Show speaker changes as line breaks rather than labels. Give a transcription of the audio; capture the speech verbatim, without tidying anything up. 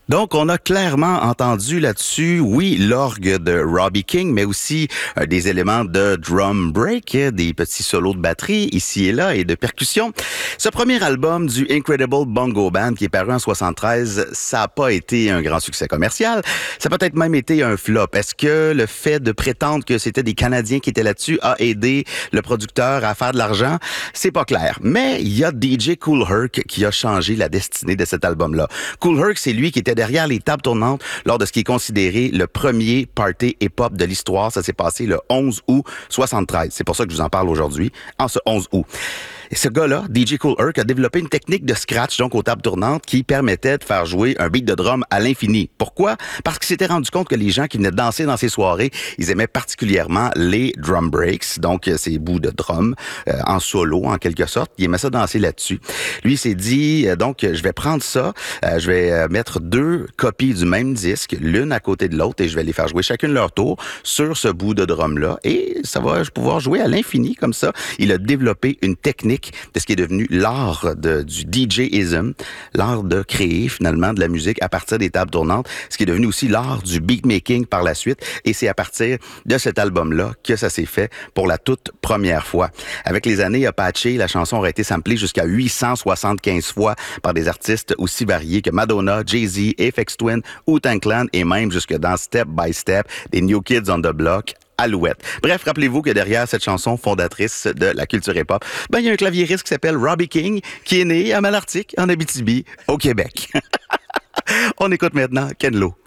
Donc, on a clairement entendu là-dessus, oui, l'orgue de Robbie King, mais aussi euh, des éléments de drum break, euh, des petits solos de batterie ici et là et de percussion. Ce premier album du Incredible Bongo Band qui est paru en soixante-treize, ça n'a pas été un grand succès commercial. Ça a peut-être même été un flop. Est-ce que le fait de prétendre que c'était des Canadiens qui étaient là-dessus a aidé le producteur à faire de l'argent? C'est pas clair. Mais il y a D J Kool Herc qui a changé la destinée de cet album-là. Kool Herc, c'est lui qui était derrière les tables tournantes lors de ce qui est considéré le premier party hip-hop de l'histoire. Ça s'est passé le onze août soixante-treize. C'est pour ça que je vous en parle aujourd'hui, en ce onze août. Et ce gars-là, D J Kool Herc, a développé une technique de scratch, donc aux tables tournantes, qui permettait de faire jouer un beat de drum à l'infini. Pourquoi? Parce qu'il s'était rendu compte que les gens qui venaient danser dans ces soirées, ils aimaient particulièrement les drum breaks, donc ces bouts de drum euh, en solo, en quelque sorte. Ils aimaient ça danser là-dessus. Lui, il s'est dit, euh, donc, je vais prendre ça, euh, je vais euh, mettre deux copies du même disque, l'une à côté de l'autre, et je vais les faire jouer chacune leur tour sur ce bout de drum-là, et ça va pouvoir jouer à l'infini, comme ça. Il a développé une technique de ce qui est devenu l'art de, du D J-ism, l'art de créer finalement de la musique à partir des tables tournantes, ce qui est devenu aussi l'art du beatmaking par la suite, et c'est à partir de cet album-là que ça s'est fait pour la toute première fois. Avec les années Apache, la chanson aurait été samplée jusqu'à huit cent soixante-quinze fois par des artistes aussi variés que Madonna, Jay-Z, Aphex Twin, Wu-Tang Clan et même jusque dans Step by Step, des New Kids on the Block, Alouette. Bref, rappelez-vous que derrière cette chanson fondatrice de la culture hip-hop, ben, il y a un claviériste qui s'appelle Robbie King, qui est né à Malartic, en Abitibi, au Québec. On écoute maintenant Ken Lo.